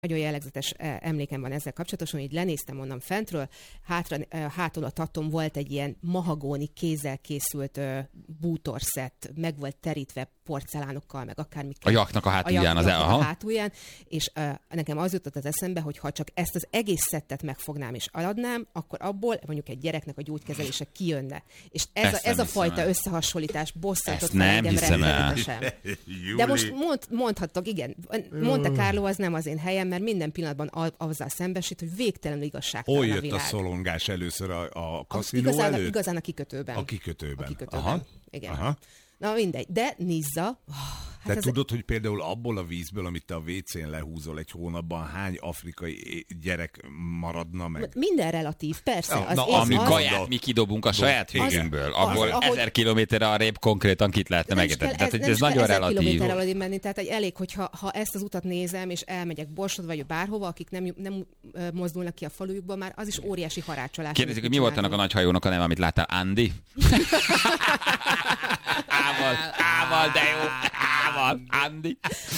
nagyon jellegzetes emlékem van ezzel kapcsolatosan, hogy lenéztem onnan fentről, hátul a tatton volt egy ilyen mahagóni kézzel készült bútorszett, meg volt terítve porcelánokkal, meg akármikkel. A jaknak a hátulján. A hátulján, és nekem az jutott az eszembe, hogy ha csak ezt az egész szettet megfognám és eladnám, akkor abból mondjuk egy gyereknek a gyógykezelése kijönne. És ez a fajta összehasonlítás bosszantott fel engem rettenetesen. De most mondhattok, igen, Monte Carlo az nem az én helyem, mert minden pillanatban azzal szembesít, hogy végtelenül igazságtalan a világ. Hol jött a szolongás először a kaszinó előtt? Igazán a kikötőben. A kikötőben. Aha. Igen. Aha. Na mindegy, de Nizza... Te tudod, hogy például abból a vízből, amit te a WC-n lehúzol egy hónapban, hány afrikai gyerek maradna meg? Minden relatív, persze. Ami kaját mi kidobunk a saját vízünkből, abból 1000 kilométerre arrébb konkrétban kit lehetne megetetni. Tehát ez nagyon relatív. Nem kilométerre alatt menni, tehát elég, hogyha ezt az utat nézem, és elmegyek Borsod vagy bárhova, akik nem mozdulnak ki a falujukba, már az is óriási harácsolás. Kérdezik, hogy mi volt annak a nagy hajónak a neve, amit láttál? Andi? Ával, de jó! Andi.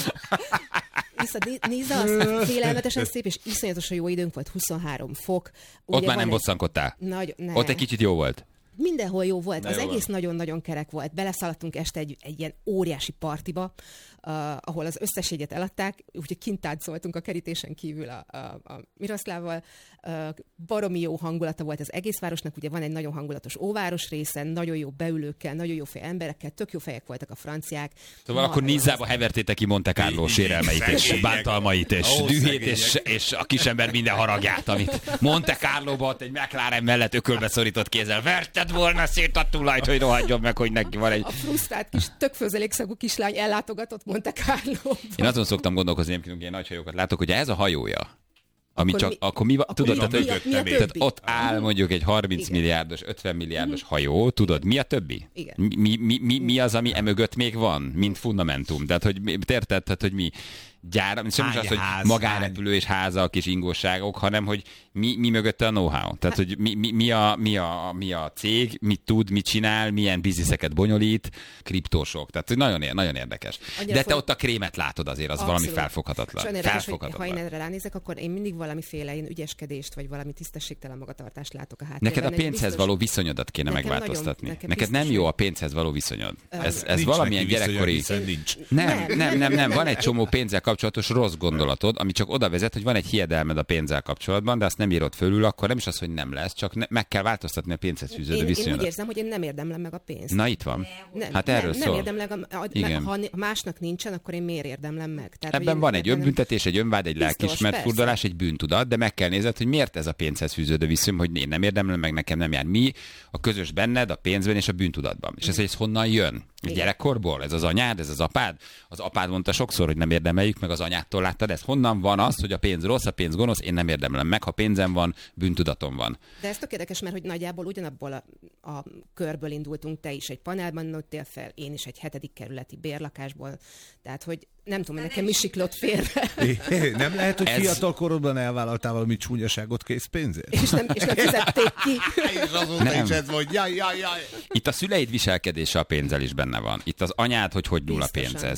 Nizza az félelmetesen szép, és iszonyatosan jó időnk volt, 23 fok. Ugye ott már nem bosszankodtál? Ott egy kicsit jó volt? Mindenhol jó volt. Az egész nagyon-nagyon kerek volt. Beleszaladtunk este egy ilyen óriási partiba, ahol az összes jegyet eladták, úgyhogy kint táncoltunk a kerítésen kívül a Miroszlával. Baromi jó hangulata volt az egész városnak, ugye van egy nagyon hangulatos óváros része, nagyon jó beülőkkel, nagyon jó fej emberekkel, tök jó fejek voltak a franciák. Szóval akkor Nizzába hevertétek ki Monte Carlo sérelmeit és bántalmait és dühét és a kisember minden haragját, amit Monte Carloba ott egy McLaren mellett ökölbe szorított kézzel verted volna szét a tulajt, hogy rohadjon meg, hogy neki van egy... A frusztrált kis tök főzelékszagú kislány ellátogatott Monte Carlo-ba. Én azon szoktam gondolkozni, amikor ilyen nagy hajókat látok, hogy ez a hajója, ami akkor mi van? Tudod, tehát ott áll mondjuk egy 30 milliárdos, 50 milliárdos hajó, tudod, mi a többi? Igen. Mi az, ami emögött még van, mint fundamentum? Tehát, hogy érted, tehát, hogy mi gyár, sem is az, hogy magánrepülő és házak és ingóságok, hanem, hogy mi mögötte a know-how. Tehát, hogy mi a cég, mit tud, mit csinál, milyen bizniszeket bonyolít, kriptósok. Tehát nagyon érdekes. De te ott a krémet látod azért, az valami felfoghatatlan. Ha én erre ránézek, akkor én mindig valamiféle ügyeskedést, vagy valami tisztességtelen magatartást látok a háttérben. Neked a pénzhez való viszonyodat kéne megváltoztatni. Neked nem jó a pénzhez való viszonyod. Ez valamilyen gyerekkori... Nem. Van egy csomó pénzzel kapcsolatos rossz gondolatod, ami csak oda vezet, hogy van egy hiedelmed a pénzzel kapcsolatban, de azt nem írod fölül, akkor nem is az, hogy nem lesz, csak meg kell változtatni a pénzhez fűződő viszonyodat. Én úgy érzem, hogy én nem érdemlem meg a pénzt. Na itt van. Erről szól. Nem érdemlem, ha másnak nincsen, akkor én miért érdemlem meg? Tehát, ebben van egy önbüntetés, egy önvád, egy lelkiismert furdalás, egy bűntudat, de meg kell nézned, hogy miért ez a pénzhez fűződő viszony, hogy én nem érdemlem meg, nekem nem jár. Mi a közös benned, a pénzben és a bűntudatban. És ez honnan jön? Gyerekkorból? Ez az anyád, ez az apád? Az apád mondta sokszor, hogy nem érdemeljük meg, az anyádtól láttad ezt. Honnan van az, hogy a pénz rossz, a pénz gonosz, én nem érdemlem meg, ha pénzem van, bűntudatom van. De ez tök érdekes, mert hogy nagyjából ugyanabból a körből indultunk, te is egy panelban nőttél fel, én is egy 7. kerületi bérlakásból. Tehát, hogy nem tudom, nekem mi siklott félre. Nem lehet, hogy fiatal korodban elvállaltál valami csúnyaságot készpénzért? És nem fizették ki. És azóta is ez volt, jaj. Itt a szüleid viselkedése a pénzzel is benne van. Itt az anyád, hogy nyúl a pénzhez.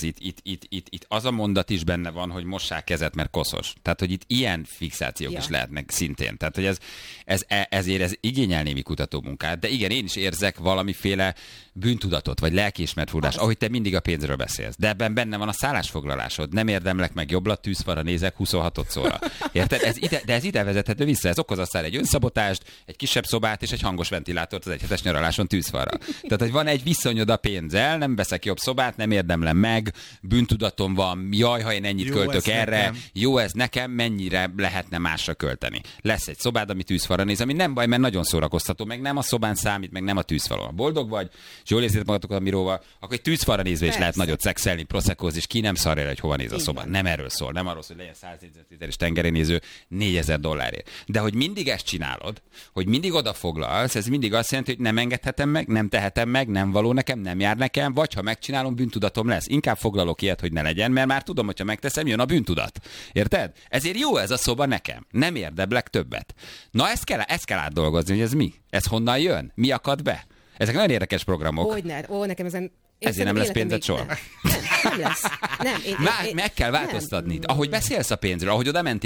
Itt az a mondat is benne van, hogy mossák kezet, mert koszos. Tehát, hogy itt ilyen fixációk is lehetnek szintén. Tehát, hogy ezért ez igényel némi kutatómunkát. De igen, én is érzek valamiféle bűntudatot, vagy lelkiismert furdást, ahogy te mindig a pénzről beszélsz. De ebben benne van a szállásfoglalásod. Nem érdemlek meg jobblat, tűzfalra nézek 26-szorra. Érted? De ez ide vezethető vissza. Ez okoz aztán egy önszabotást, egy kisebb szobát és egy hangos ventilátort az egyhetes nyaraláson tűzfalra. Tehát, hogy van egy viszonyod a pénzzel, nem veszek jobb szobát, nem érdemlem meg, bűntudatom van, jaj, ha én ennyit költök erre, nekem. Jó ez nekem, mennyire lehetne másra költeni. Lesz egy szobád, ami tűzfalra néz, ami nem baj, mert nagyon szórakoztató, meg nem a szobán számít, meg nem a tűzfalon. Ha boldog vagy, és jól érzitek magatokat a miróval, akkor egy tűzfalra nézve is lehet nagyot szexelni, proszekózni, és ki nem szarja, hogy hova néz a szoba. Nem erről szól, nem arról szól, hogy legyen 100 négyzetméteres tengerénéző $4000. De hogy mindig ezt csinálod, hogy mindig odafoglalsz, ez mindig azt jelenti, hogy nem engedhetem meg, nem tehetem meg, nem való nekem, nem jár nekem, vagy ha megcsinálom, bűntudatom lesz. Inkább foglalok ilyet, hogy ne legyen, mert már tudom, hogyha megteszem, jön a bűntudat. Érted? Ezért jó ez a szoba nekem. Nem érdeblek többet. Na ezt kell átdolgozni, hogy ez mi? Ez honnan jön? Mi akad be? Ezek nagyon érdekes programok. Hogyne? Nekem ezen Ezért nem lesz pénzed soha. Nem lesz. Nem. Meg kell változtatni. Ahogy beszélsz a pénzről, ahogy oda mentél